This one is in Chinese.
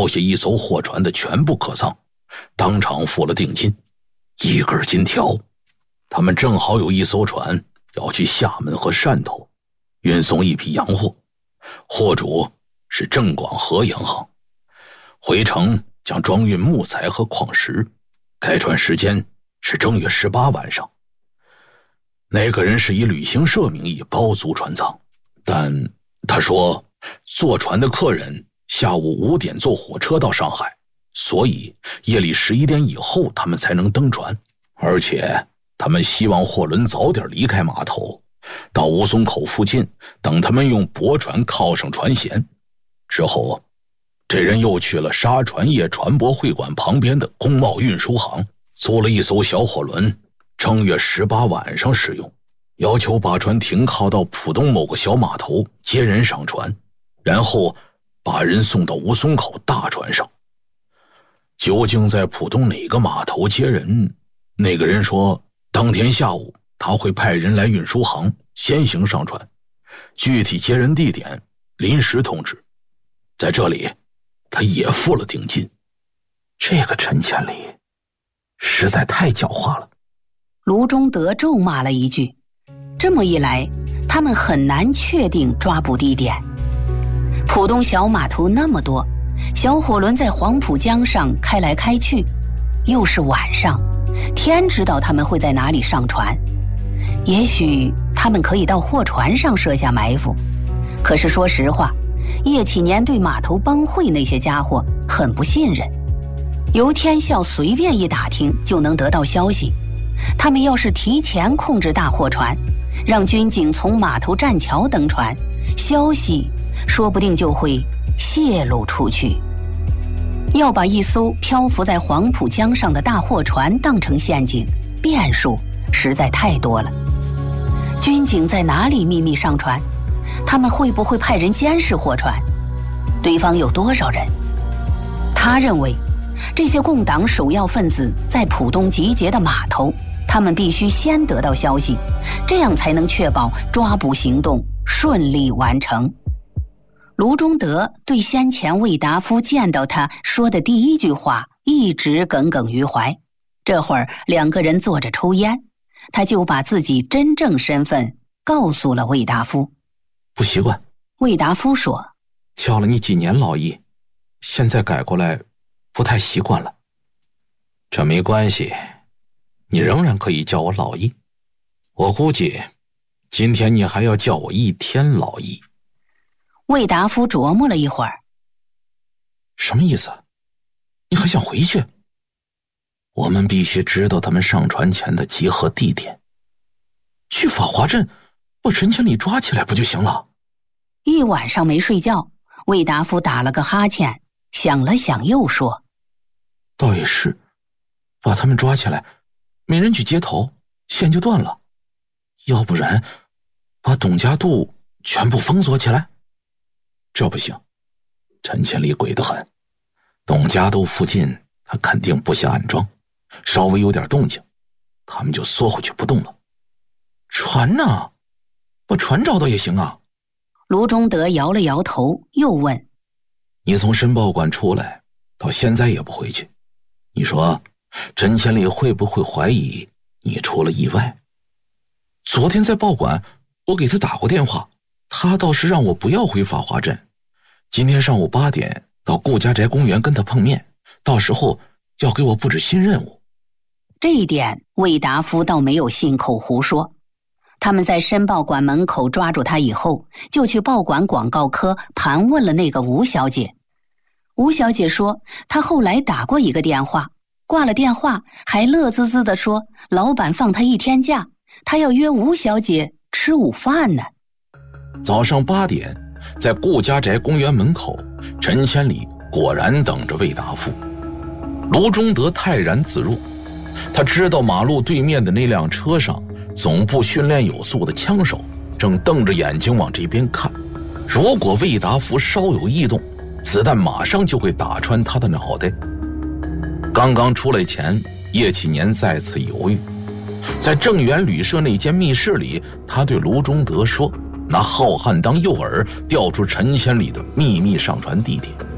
抄下一艘货船的全部客舱，当场付了定金，1根金条。他们正好有一艘船要去厦门和汕头运送一批洋货，货主是郑广和洋行，回程将装运木材和矿石，开船时间是正月18晚上。那个人是以旅行社名义包租船舱，但他说坐船的客人下午5点坐火车到上海，所以夜里11点以后他们才能登船，而且他们希望货轮早点离开码头，到吴淞口附近，等他们用驳船靠上船舷之后，这人又去了沙船业船舶会馆旁边的工贸运输行，租了一艘小货轮，正月18晚上使用，要求把船停靠到浦东某个小码头接人上船，然后把人送到吴淞口大船上。究竟在浦东哪个码头接人？那个人说当天下午他会派人来运输行先行上船，具体接人地点临时通知。在这里他也付了定金。这个陈千里实在太狡猾了。 卢中德咒骂了一句，这么一来他们很难确定抓捕地点。浦东小码头那么多，小火轮在黄浦江上开来开去，又是晚上，天知道他们会在哪里上船。也许他们可以到货船上设下埋伏，可是说实话，叶启年对码头帮会那些家伙很不信任。由天笑随便一打听就能得到消息，他们要是提前控制大货船，让军警从码头栈桥登船，消息说不定就会泄露出去。要把一艘漂浮在黄浦江上的大货船当成陷阱，变数实在太多了。军警在哪里秘密上船？他们会不会派人监视货船？对方有多少人？他认为这些共党首要分子在浦东集结的码头，他们必须先得到消息，这样才能确保抓捕行动顺利完成。卢中德对先前魏达夫见到他说的第一句话一直耿耿于怀。这会儿两个人坐着抽烟，他就把自己真正身份告诉了魏达夫。 不习惯。 魏达夫说， 叫了你几年老易，现在改过来不太习惯了。这没关系，你仍然可以叫我老易。我估计今天你还要叫我1天老易。 魏达夫琢磨了一会儿。 什么意思？你还想回去？我们必须知道他们上船前的集合地点。去法华镇把陈千里抓起来不就行了？ 一晚上没睡觉，魏达夫打了个哈欠，想了想又说， 倒也是，把他们抓起来，没人去接头，线就断了。要不然把董家渡全部封锁起来。这不行，陈千里鬼得很，董家渡附近他肯定不下暗桩，稍微有点动静他们就缩回去不动了。船呢？把船找到也行啊。 卢中德摇了摇头，又问， 你从申报馆出来到现在也不回去，你说陈千里会不会怀疑你出了意外？昨天在报馆我给他打过电话，他倒是让我不要回法华镇，今天上午8点到顾家宅公园跟他碰面，到时候要给我布置新任务。 这一点魏达夫倒没有信口胡说。他们在申报馆门口抓住他以后，就去报馆广告科盘问了那个吴小姐。吴小姐说她后来打过一个电话，挂了电话还乐滋滋地说老板放她1天假，她要约吴小姐吃午饭呢。 早上8点在顾家宅公园门口，陈千里果然等着魏达夫。卢中德泰然自若，他知道马路对面的那辆车上总部训练有素的枪手正瞪着眼睛往这边看，如果魏达夫稍有异动，子弹马上就会打穿他的脑袋。刚刚出来前，叶启年再次犹豫，在正源旅社那间密室里，他对卢中德说拿浩瀚当诱饵，调出陈千里的秘密上船地点。